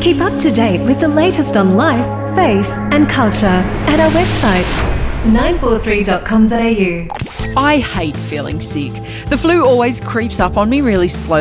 Keep up to date with the latest on life, faith and culture at our website 943.com.au. I hate feeling sick. The flu always creeps up on me really slowly